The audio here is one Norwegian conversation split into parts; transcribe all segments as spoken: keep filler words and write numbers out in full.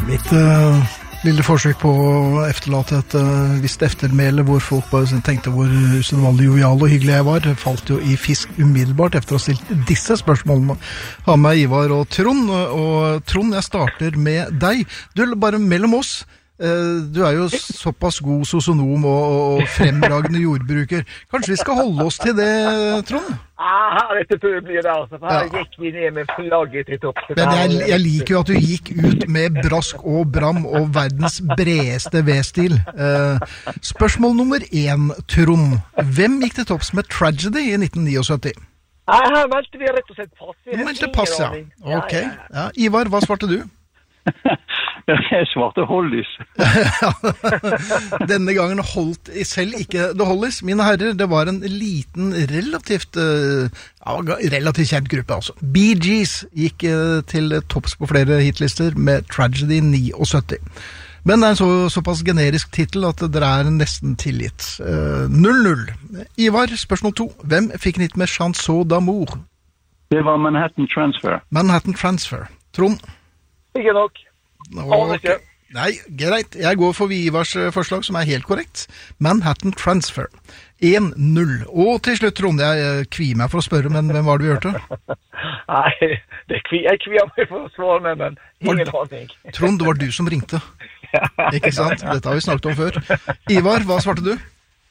Mitt uh, lille forsøk på å efterlate et uh, visst eftermæle hvor folk bare tenkte hvor usedvanlig jovial og hyggelig jeg var, falt jo i fisk umiddelbart etter å ha stilt disse spørsmålene. Ha med Ivar og Trond, og Trond, jeg starter med deg. Du, bare mellom oss, uh, du er jo såpass god sosionom og, og fremragende jordbruker. Kanskje vi skal holde oss til det, Trond? Ah, dette tror blir det altså, for her ja. Gikk vi ned med flagget til topp. Men jeg, jeg liker jo at du gikk ut med brask og bram og verdens bredeste V-stil. Uh, spørsmål nummer én, Trond. Hvem gikk til topps med Tragedy i nitten syttioni? Nei, her meldte vi rett og slett pass. Du meldte pass, ja. Ok. Ja, Ivar, hva svarte du? Jeg svarte Hollies. Denne gangen holdt selv ikke The Hollies. Mine herrer, det var en liten, relativt, ja, relativt kjent gruppe altså. Bee Gees gikk til topps på flere hitlister med Tragedy syttioni. Men det er en så, såpass generisk titel at dere er nesten tilgitt. null null. Ivar, spørsmål to. Hvem fikk en hit med Chanson d'amour? Det var Manhattan Transfer. Manhattan Transfer. Trond? Ikke nok. Okay. Nei, greit. Jeg går for Ivars forslag, som er helt korrekt. Manhattan Transfer. én null. Og til slutt, Trond, jeg kvier meg for å spørre, men hvem var det vi hørte? Nei, det kvi, jeg kvier meg for å svare med, men ingen aning. Trond, det var du som ringte. Ikke sant? Dette har vi snakket om før. Ivar, hva svarte du?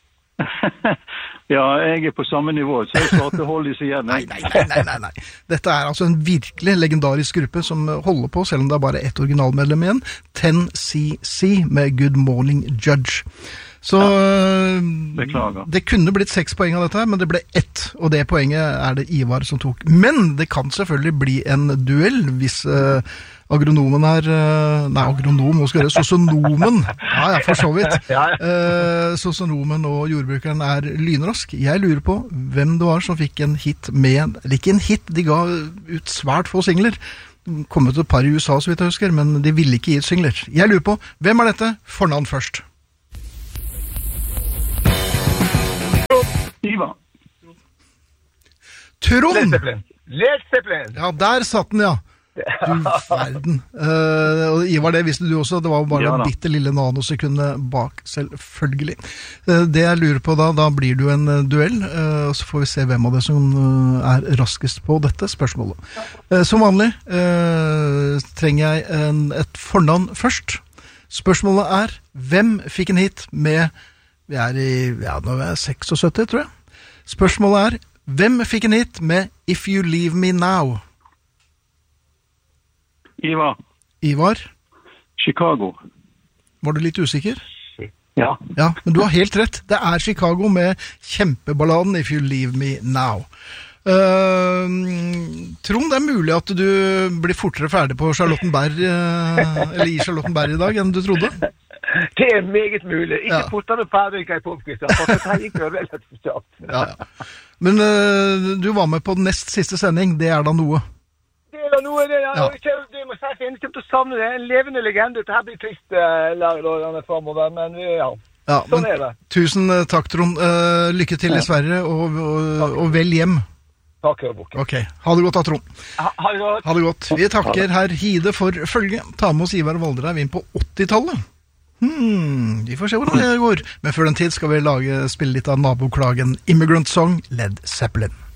Ja, jeg er på samme nivå, så jeg svarte Hollies igjen. Nei, nei, nei, nei, nei, nei. Dette er altså en virkelig legendarisk gruppe som holder på, selv om det er bare ett originalmedlem igjen. ten C C med Good Morning Judge. Så ja, beklager. Det kunne blitt seks poeng av dette, men det ble ett, og det poenget er det Ivar som tok. Men det kan selvfølgelig bli en duell hvis uh, agronomen er, uh, nei, agronom, nå skal jeg gjøre, sosionomen, ja, ja, for så vidt, uh, sosionomen og jordbrukeren er lynrask. Jeg lurer på hvem det var som fikk en hit med, eller ikke en hit, de ga ut svært få singler, kom ut et par i U S A så vidt jeg husker, men de ville ikke gi ut singler. Jeg lurer på, hvem er dette? Fornavn først. Ivar. Trond! Led Zeppelin. Led Zeppelin. Ja, der satt den, ja. Du verden. Uh, og Ivar, det visste du også, det var bare ja, en bitte lille nanosekunde bak, selvfølgelig. Uh, det jeg lurer på da, da blir det jo en uh, duell, uh, og så får vi se hvem av det som uh, er raskest på dette spørsmålet. Uh, som vanlig uh, trenger jeg en, et fornavn først. Spørsmålet er, hvem fikk en hit med, vi er i, ja, nå er jeg syttiseks, tror jeg. Spørsmålet er, hvem fikk en hit med If You Leave Me Now? Ivar. Ivar? Chicago. Var du litt usikker? Ja. Ja, men du har helt rett. Det er Chicago med kjempeballaden If You Leave Me Now. Uh, Trond, det er mulig at du blir fortere ferdig på Charlottenberg, uh, eller i Charlottenberg i dag enn du trodde? Det er meget mulig. Ikke ja. fortere ferdig enn jeg påpekte, for dette gikk jo relativt kjapt. Ja, ja. Men uh, du var med på nest siste sending, det er da noe? Det er da noe, det er ja. Det må si, jeg kommer til å savne det. En levende legende. Dette blir trist uh, lærerdagene fremover, men ja, ja sånn men, er det. Tusen takk, Trond. Uh, lykke til i Sverige, og, og, og vel hjem. Takk, Hørboken. Ok, ha det godt da, Trond. Ha, ha det godt. Ha det godt. Vi takker herr Hide for følge. Ta med oss Ivar Valderhaug inn på åttitallet. Hmm, vi får se hvordan det går. Men før den tid skal vi lage, spille litt av naboklagen Immigrant Song, Led Zeppelin.